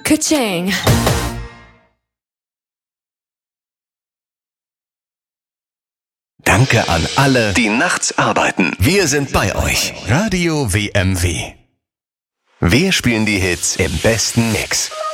Ka-ching. Danke an alle, die nachts arbeiten. Wir sind bei euch. Radio WMW. Wir spielen die Hits im besten Mix.